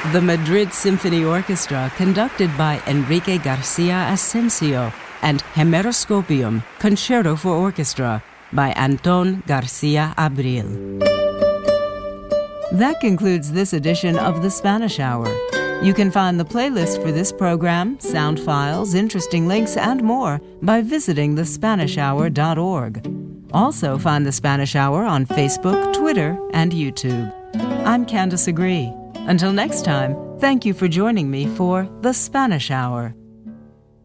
The Madrid Symphony Orchestra, conducted by Enrique Garcia Asensio, and Hemeroscopium, Concerto for Orchestra, by Anton Garcia Abril. That concludes this edition of The Spanish Hour. You can find the playlist for this program, sound files, interesting links, and more by visiting thespanishhour.org. Also find The Spanish Hour on Facebook, Twitter, and YouTube. I'm Candace Agree. Until next time, thank you for joining me for The Spanish Hour.